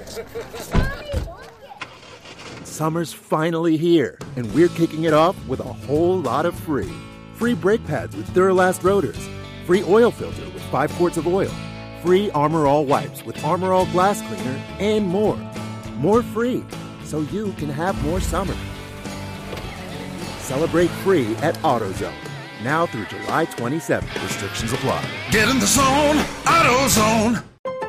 Summer's finally here, and we're kicking it off with a whole lot of free. Free brake pads with Duralast rotors. Free oil filter with 5 quarts of oil. Free Armor All wipes with Armor All glass cleaner, and more. More free, so you can have more summer. Celebrate free at AutoZone. Now through July 27th. Restrictions apply. Get in the zone, AutoZone.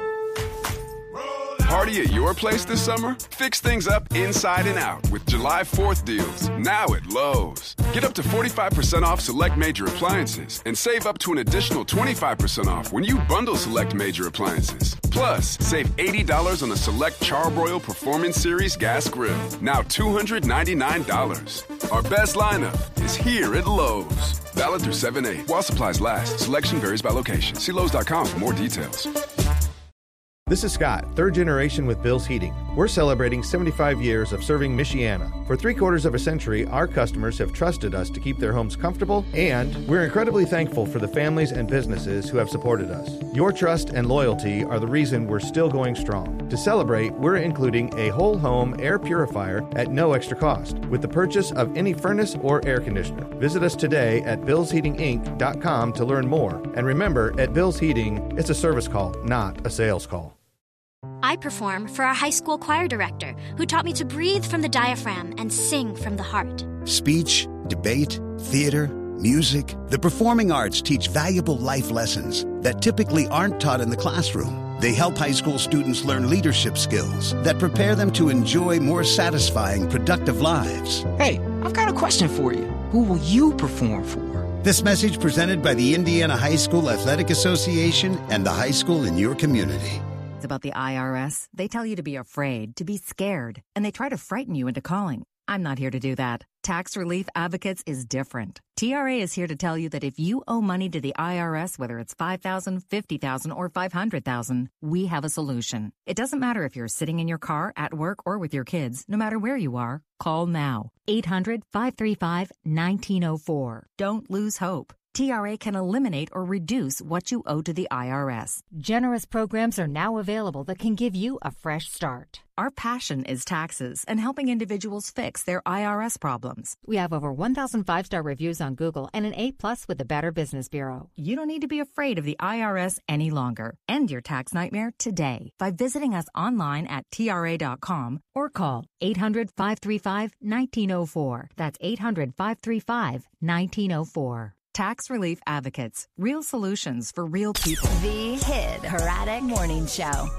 Party at your place this summer? Fix things up inside and out with July 4th deals, now at Lowe's. Get up to 45% off select major appliances and save up to an additional 25% off when you bundle select major appliances. Plus, save $80 on the select Charbroil Performance Series gas grill, now $299. Our best lineup is here at Lowe's. Valid through 7/8. While supplies last, selection varies by location. See Lowe's.com for more details. This is Scott, third generation with Bill's Heating. We're celebrating 75 years of serving Michiana. For 3/4 of a century, our customers have trusted us to keep their homes comfortable, and we're incredibly thankful for the families and businesses who have supported us. Your trust and loyalty are the reason we're still going strong. To celebrate, we're including a whole home air purifier at no extra cost with the purchase of any furnace or air conditioner. Visit us today at billsheatinginc.com to learn more. And remember, at Bill's Heating, it's a service call, not a sales call. I perform for our high school choir director, who taught me to breathe from the diaphragm and sing from the heart. Speech, debate, theater, music. The performing arts teach valuable life lessons that typically aren't taught in the classroom. They help high school students learn leadership skills that prepare them to enjoy more satisfying, productive lives. Hey, I've got a question for you. Who will you perform for? This message presented by the Indiana High School Athletic Association and the high school in your community. It's about the IRS. They tell you to be afraid, to be scared, and they try to frighten you into calling. I'm not here to do that. Tax Relief Advocates is different. TRA is here to tell you that if you owe money to the IRS, whether it's $5,000, $50,000, or $500,000, we have a solution. It doesn't matter if you're sitting in your car, at work, or with your kids. No matter where you are, call now. 800-535-1904. Don't lose hope. TRA can eliminate or reduce what you owe to the IRS. Generous programs are now available that can give you a fresh start. Our passion is taxes and helping individuals fix their IRS problems. We have over 1,000 5-star reviews on Google and an A+ with the Better Business Bureau. You don't need to be afraid of the IRS any longer. End your tax nightmare today by visiting us online at TRA.com or call 800-535-1904. That's 800-535-1904. Tax Relief Advocates. Real solutions for real people. The Hit Heradic Morning Show.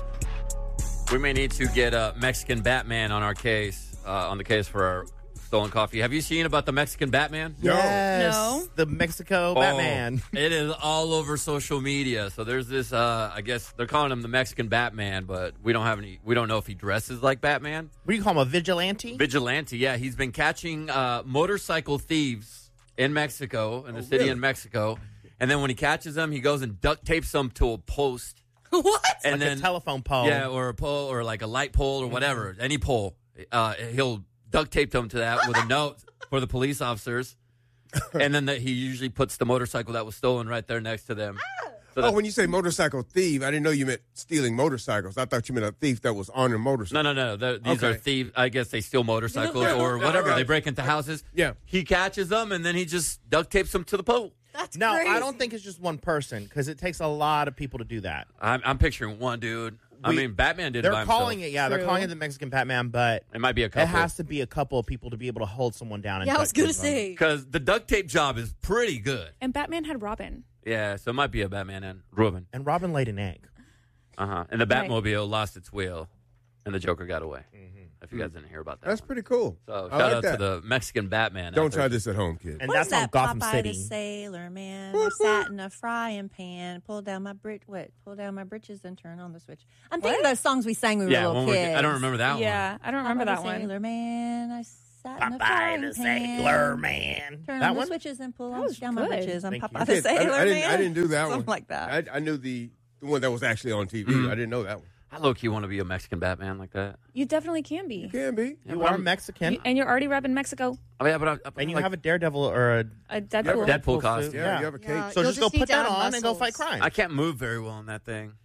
We may need to get a Mexican Batman on our case, on the case for our stolen coffee. Have you seen about the Mexican Batman? Yes. No. The Mexico Batman. It is all over social media. So there's this, I guess they're calling him the Mexican Batman, but we don't know if he dresses like Batman. What do you call him, a vigilante? Vigilante, yeah. He's been catching motorcycle thieves in Mexico, in the city in Mexico. And then when he catches them, he goes and duct tapes them to a post. What? And like then a telephone pole. Yeah, or a pole, or like a light pole, or whatever. Any pole. He'll duct tape them to that with a note for the police officers. And then he usually puts the motorcycle that was stolen right there next to them. So when you say motorcycle thief, I didn't know you meant stealing motorcycles. I thought you meant a thief that was on a motorcycle. No. These are thieves. I guess they steal motorcycles or whatever. Right. They break into houses. Yeah. He catches them, and then he just duct tapes them to the pole. That's no, crazy. I don't think it's just one person because it takes a lot of people to do that. I'm picturing one dude. I mean, Batman did it by himself. They're calling it the Mexican Batman, but it might be a couple. It has to be a couple of people to be able to hold someone down. And I was going to say. Because the duct tape job is pretty good. And Batman had Robin. Yeah, so it might be a Batman and Robin. And Robin laid an egg. And the Batmobile lost its wheel, and the Joker got away. If you guys didn't hear about that. That's pretty cool. So shout out to the Mexican Batman. Don't try this at home, kids. And what that's is that on Gotham Popeye City. The Sailor Man? I sat in a frying pan, pulled down my britches and turned on the switch. I'm thinking of those songs we sang when we were little kids. I don't remember that one. Yeah, I don't remember that one. Sailor Man, I sat in a Popeye frying the pan. Sailor Man. Turn that on one? the switches and pull That was down my good. britches. I'm Thank Popeye you. the Sailor Man. I didn't do that one. Something like that. I knew the one that was actually on TV. I didn't know that one. I low-key want to be a Mexican Batman like that. You definitely can be. You can be. You are Mexican. And you're already repping Mexico. Oh, yeah, but and you have a Daredevil or a Deadpool. Deadpool costume. Yeah, you have a cape. So just go put that on and go fight crime. I can't move very well in that thing.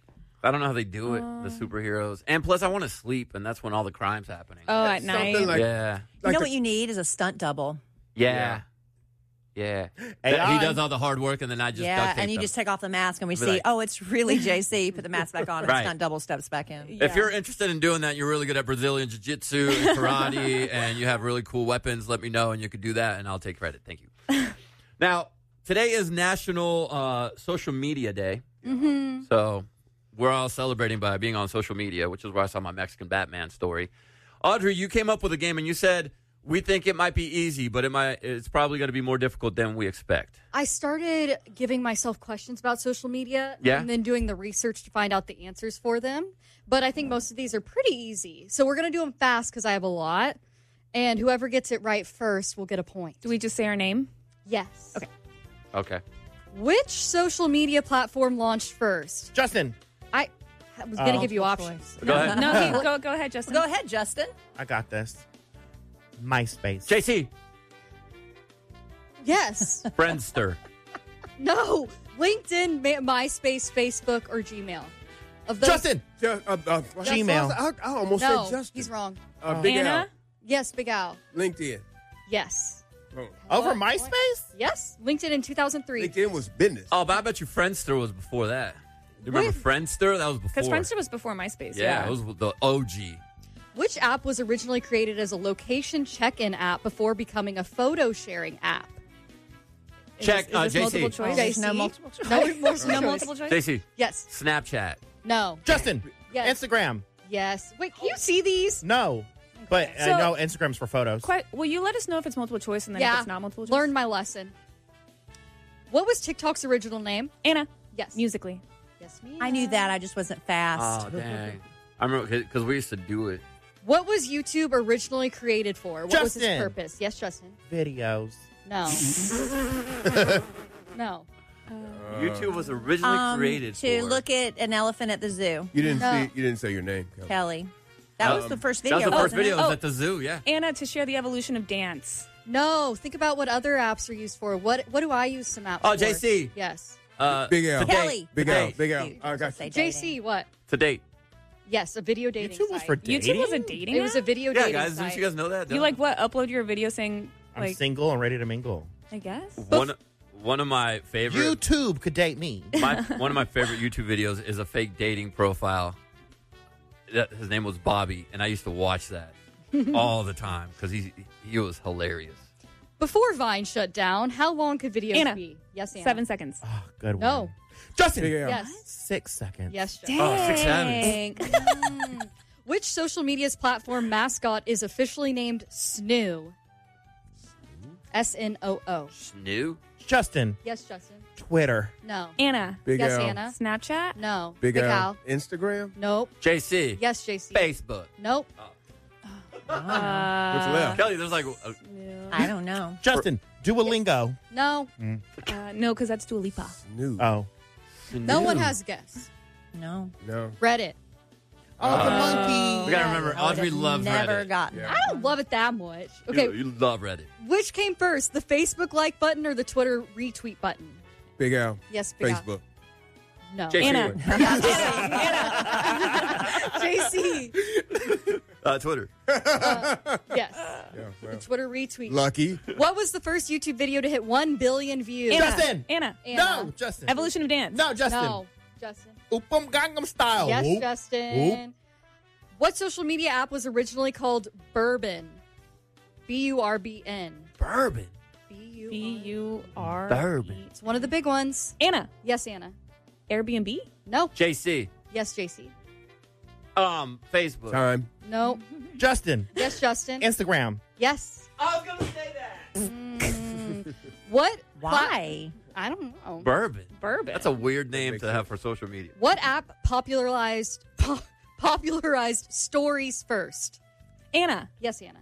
I don't know how they do it, the superheroes. And plus, I want to sleep, and that's when all the crime's happening. Oh, at night. Like, yeah. You know what you need is a stunt double. Yeah. Yeah. AI. He does all the hard work, and then I just duct tape and you them. just take off the mask, and we Be see, like- oh, it's really JC. Put the mask back on, and Right. the stunt double steps back in. If you're interested in doing that, you're really good at Brazilian Jiu-Jitsu and karate, and you have really cool weapons, let me know, and you could do that, and I'll take credit. Thank you. Now, today is National Social Media Day. Mm-hmm. So we're all celebrating by being on social media, which is where I saw my Mexican Batman story. Audrey, you came up with a game, and you said, we think it might be easy, but it's probably going to be more difficult than we expect. I started giving myself questions about social media Yeah. and then doing the research to find out the answers for them. But I think most of these are pretty easy. So we're going to do them fast because I have a lot. And whoever gets it right first will get a point. Do we just say our name? Yes. Okay. Okay. Which social media platform launched first? Justin. I was going to give you options. Go ahead. No, go ahead, Justin. Go ahead, Justin. I got this. MySpace. JC. Yes. Friendster. No. LinkedIn, MySpace, Facebook, or Gmail. Of those, Justin. Gmail. I almost No, said Justin. he's wrong. Big Anna? Al. Yes, Big Al. LinkedIn. Yes. Over What? MySpace? Yes. LinkedIn in 2003. LinkedIn was business. Oh, but I bet you Friendster was before that. You remember Friendster? That was before. Because Friendster was before MySpace. Yeah, it was the OG. Which app was originally created as a location check-in app before becoming a photo-sharing app? Check, Is this multiple JC. choice? JC? No multiple choice. No, No multiple choice? JC. Yes. Snapchat. No. Justin. Yes. Instagram. Yes. Wait, can you see these? No. But So- no, Instagram's for photos. Will you let us know if it's multiple choice and then if Yeah. it's not multiple choice? Learned my lesson. What was TikTok's original name? Anna. Yes. Musically. Yes, me. I knew that. I just wasn't fast. Oh, dang. I remember because we used to do it. What was YouTube originally created for? What was its Justin. purpose? Yes, Justin. Videos. No. No. YouTube was originally created to for. look at an elephant at the zoo. You didn't No. see. You didn't say your name, Kelly. Kelly. That was the first video. That was the first wasn't it? video. It was Oh. at the zoo, yeah. Anna, to share the evolution of dance. No. Think about what other apps are used for. What do I use some apps Oh, for? JC. Yes. Big Al. To date. Kelly. Big To Al. date. Big Al. You I got say you. dating. JC, what? To date. Yes, a video dating YouTube was site. for dating. YouTube was a dating It was a app? video Yeah, dating guys. site. Didn't you guys know that? You like what? Upload your video saying, I'm like, single and ready to mingle. I guess? One of my favorite YouTube could date me. one of my favorite YouTube videos is a fake dating profile. His name was Bobby, and I used to watch that all the time because he was hilarious. Before Vine shut down, how long could videos Anna. be? Yes, Anna. 7 seconds. Oh, good No. one. Justin. Big Al. Yes. 6 seconds. Yes, Justin. Oh, 6 7. Which social media's platform mascot is officially named Snoo? SNOO. Snoo? Justin. Yes, Justin. Twitter. No. Anna. Big Yes, Al. Anna. Snapchat? No. Big Al. Al. Instagram. Nope. JC. Yes, JC. Facebook. Nope. What's left? Kelly, there's like I don't know. Justin. Duolingo. No. No, because that's Dua Lipa. New. Oh. No one has a guess. No. No. Reddit. Oh, the monkey. we gotta remember, I would Audrey have loves never Reddit. gotten Yeah. that. I don't love it that much. Okay. You love Reddit. Which came first, the Facebook like button or the Twitter retweet button? Big Al. Yes, Big Al. Facebook. No. JC. Anna. JC. Twitter. Yes. Yeah, well. The Twitter retweet. Lucky. What was the first YouTube video to hit 1 billion views? Anna. Justin. Anna. Anna. No, Justin. Evolution of dance. No, Justin. No. Justin. Oopum Gangnam Style. Yes, Whoop. Justin. What social media app was originally called Bourbon? BURBN. Bourbon. B-U-R. Bourbon. It's one of the big ones. Anna. Yes, Anna. Airbnb? No. JC. Yes, JC. Facebook. Time. No. Justin. Yes, Justin. Instagram. Yes. I was gonna say that. What? Why? I don't know. Bourbon. Bourbon. That's a weird name to have for social media. What app popularized stories first? Anna. Yes, Anna.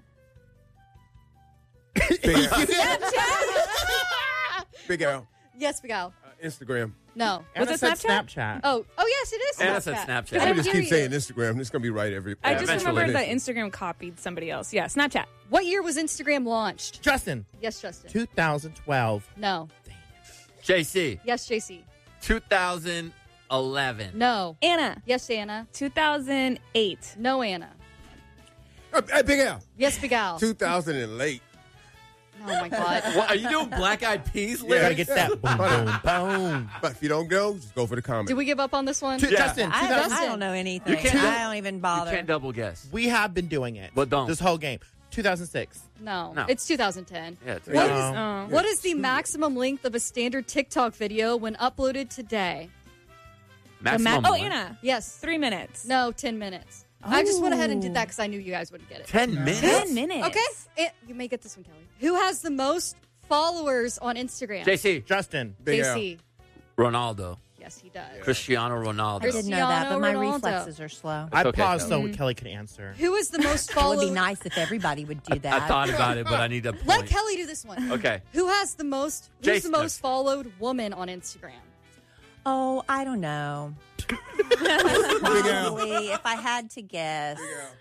Big Al. Big Al. Yes, Big Al. Instagram. No. Anna Was it said Snapchat? Oh, yes, it is. Anna said Snapchat. I I'm didn't just hear keep you. saying Instagram. It's gonna be right every. I just eventually. remembered that Instagram copied somebody else. Yeah, Snapchat. What year was Instagram launched? Justin. Yes, Justin. 2012. No. JC. Yes, JC. 2014. 2011. No. Anna. Yes, Anna. 2008. No, Anna. Hey, Big Al. Yes, Big Al. 2000 and late. Oh, my God. What, are you doing Black Eyed Peas? You gotta get that boom, boom, boom. But if you don't go, just go for the comment. Did we give up on this one? Justin, I don't know anything. I don't even bother. You can't double guess. we have been doing it. But don't. This whole game. 2006. No. No. It's 2010. Yeah, it's What is the maximum length of a standard TikTok video when uploaded today? Maximum. Anna. Yes. 3 minutes. No, 10 minutes. I just went ahead and did that because I knew you guys wouldn't get it. 10 minutes? 10 minutes. Okay. You may get this one, Kelly. Who has the most followers on Instagram? JC. Justin. JC. Ronaldo. Yes, he does. Cristiano Ronaldo. I didn't know that, but my Cristiano Ronaldo. reflexes are slow. I okay, paused Kelly. so Kelly could answer. Who is the most It would followed? be nice if everybody would do that. I thought about it, but I need a point. Let Kelly do this one. Okay. Who has the most? Who's Jason. the most followed woman on Instagram? Oh, I don't know. Big Al. Probably, if I had to guess,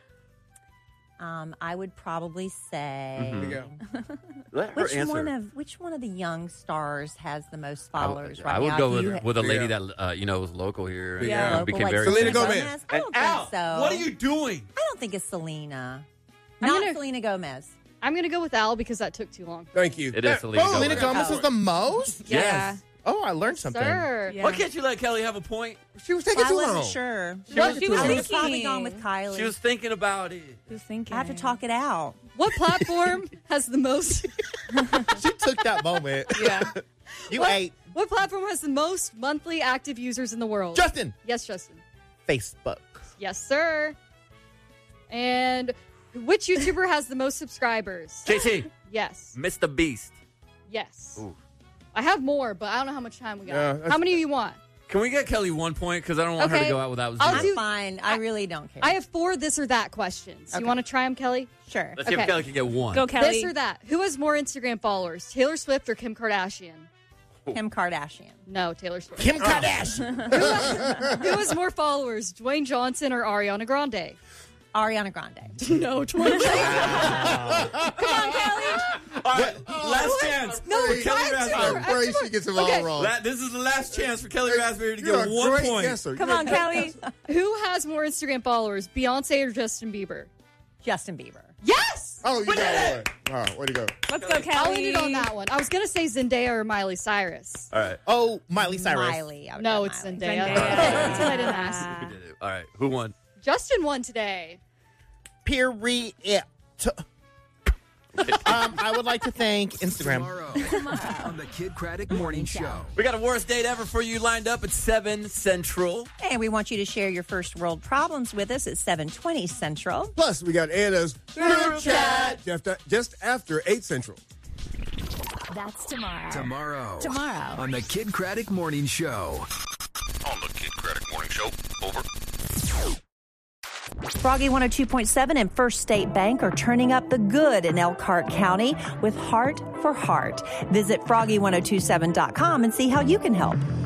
I would probably say Big Al. Let her answer. which one of the young stars has the most followers right I would now? go Do you with a lady Yeah. that was local here. and Yeah, local, became like very Selena famous. Gomez. I don't think so. What are you doing? I don't think it's Selena. I'm Not gonna- Selena Gomez. I'm gonna go with Al because that took too long. Thank you. It is Selena Gomez. Selena Gomez is the most? Yes. Oh, I learned something. Sir. Yeah. Why can't you let Kelly have a point? She was taking I too wasn't long. sure. She was I was thinking. probably gone with Kylie. She was thinking about it. She was thinking. I have to talk it out. What platform has the most? She took that moment. Yeah. You ate. What platform has the most monthly active users in the world? Justin. Yes, Justin. Facebook. Yes, sir. And which YouTuber has the most subscribers? JC. Yes. Mr. Beast. Yes. Ooh. I have more, but I don't know how much time we got. Yeah, that's- How many do you want? Can we get Kelly 1 point? Because I don't want her to Okay. go out without I'll 0. do- I'm fine. I really don't care. I have 4 this or that questions. Okay. You want to try them, Kelly? Sure. Let's see if Okay. Kelly can get 1. Go, Kelly. This or that. Who has more Instagram followers, Taylor Swift or Kim Kardashian? Kim Kardashian. No, Taylor Swift. Kim Kardashian. Who has more followers, Dwayne Johnson or Ariana Grande? Ariana Grande. No, Dwayne Johnson. Come on, Kelly. All right, last chance for Kelly Raspberry. I'm afraid she gets them all wrong. This is the last chance for Kelly Raspberry to You're get a 1 great point. guesser. Come on, Kelly. Who has more Instagram followers, Beyonce or Justin Bieber? Justin Bieber. Yes! Oh, you got one. All right, way to go. Let's go, Kelly. I'll end it on that one. I was going to say Zendaya or Miley Cyrus. All right. Oh, Miley Cyrus. Miley. I would No, go it's Miley. Zendaya. That's what I didn't ask. We did it. All right. Who won? Justin won today. Period. I would like to thank Instagram. Tomorrow on the Kid Craddock Morning Show. We got a worst date ever for you lined up at 7 Central. And we want you to share your first world problems with us at 7:20 Central. Plus, we got Anna's Group Chat. just after 8 Central. That's tomorrow. Tomorrow on the Kid Craddock Morning Show. On the Kid Craddock Morning Show. Over. Froggy 102.7 and First State Bank are turning up the good in Elkhart County with Heart for Heart. Visit froggy1027.com and see how you can help.